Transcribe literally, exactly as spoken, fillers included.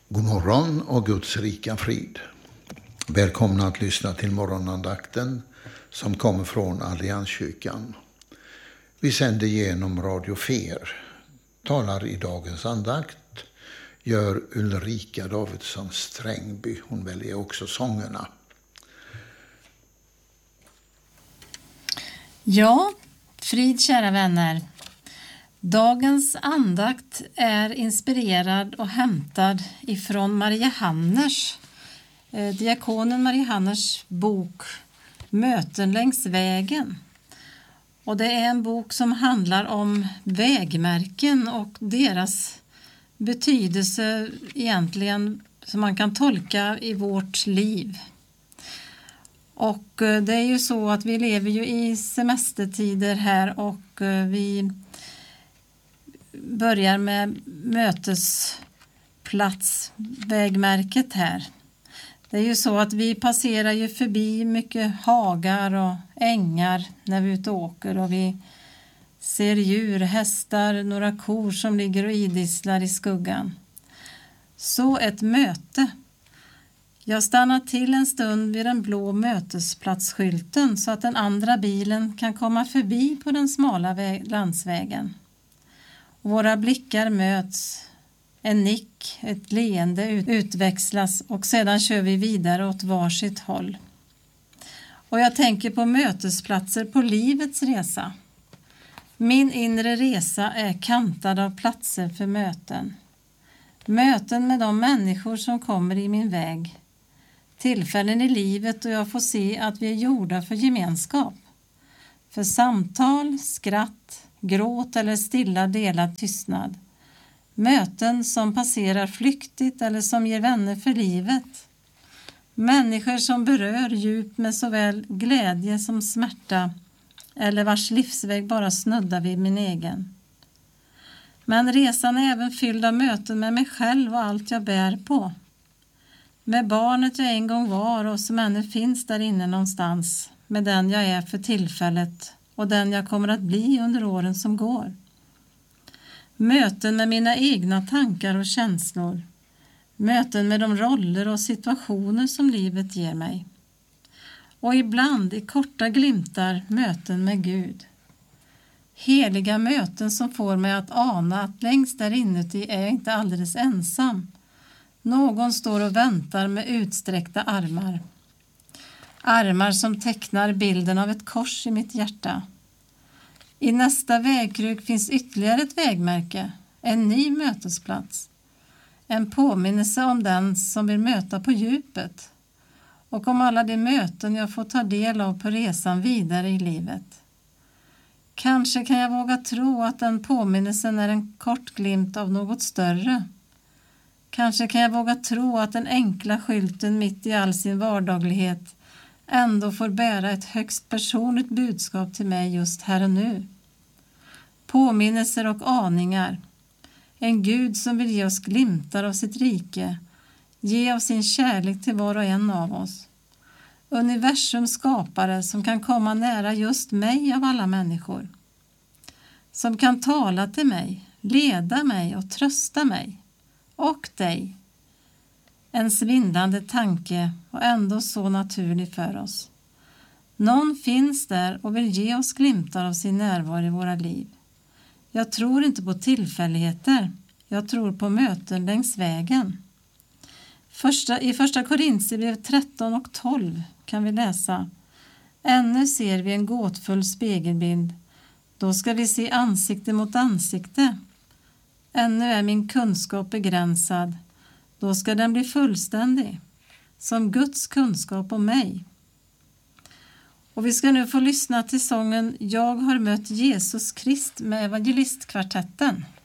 God morgon och Guds rika frid. Välkomna att lyssna till morgonandakten som kommer från Allianskyrkan. Vi sänder genom Radio Fer. Talar i dagens andakt gör Ulrika Davidsson Strängby. Hon väljer också sångerna. Ja, frid kära vänner. Dagens andakt är inspirerad och hämtad ifrån Maria Hanners, eh, diakonen Maria Hanners bok Möten längs vägen. Och det är en bok som handlar om vägmärken och deras betydelse egentligen som man kan tolka i vårt liv. Och eh, det är ju så att vi lever ju i semestertider här och eh, vi börjar med mötesplats, vägmärket här. Det är ju så att vi passerar ju förbi mycket hagar och ängar när vi är ute och åker och vi ser djur, hästar, några kor som ligger och idisslar i skuggan. Så ett möte. Jag stannar till en stund vid den blå mötesplatsskylten så att den andra bilen kan komma förbi på den smala väg- landsvägen. Våra blickar möts, en nick, ett leende utväxlas och sedan kör vi vidare åt varsitt håll. Och jag tänker på mötesplatser på livets resa. Min inre resa är kantad av platser för möten. Möten med de människor som kommer i min väg. Tillfällen i livet då jag får se att vi är gjorda för gemenskap. För samtal, skratt, gråt eller stilla delad tystnad. Möten som passerar flyktigt eller som ger vänner för livet. Människor som berör djupt med såväl glädje som smärta eller vars livsväg bara snuddar vid min egen. Men resan är även fylld av möten med mig själv och allt jag bär på. Med barnet jag en gång var och som ännu finns där inne någonstans. Med den jag är för tillfället och den jag kommer att bli under åren som går. Möten med mina egna tankar och känslor. Möten med de roller och situationer som livet ger mig. Och ibland i korta glimtar möten med Gud. Heliga möten som får mig att ana att längst där inuti är jag inte alldeles ensam. Någon står och väntar med utsträckta armar. Armar som tecknar bilden av ett kors i mitt hjärta. I nästa vägkruk finns ytterligare ett vägmärke, en ny mötesplats. En påminnelse om den som vill möta på djupet och om alla de möten jag får ta del av på resan vidare i livet. Kanske kan jag våga tro att den påminnelsen är en kort glimt av något större. Kanske kan jag våga tro att den enkla skylten mitt i all sin vardaglighet ändå får bära ett högst personligt budskap till mig just här och nu. Påminnelser och aningar. En Gud som vill ge oss glimtar av sitt rike. Ge av sin kärlek till var och en av oss. Universums skapare som kan komma nära just mig av alla människor. Som kan tala till mig, leda mig och trösta mig. Och dig. En svindlande tanke och ändå så naturlig för oss. Någon finns där och vill ge oss glimtar av sin närvaro i våra liv. Jag tror inte på tillfälligheter. Jag tror på möten längs vägen. Första, I första Korinthierbrevet tretton och tolv kan vi läsa. Ännu ser vi en gåtfull spegelbild. Då ska vi se ansikte mot ansikte. Ännu är min kunskap begränsad. Då ska den bli fullständig. Som Guds kunskap om mig. Och vi ska nu få lyssna till sången Jag har mött Jesus Krist med evangelistkvartetten.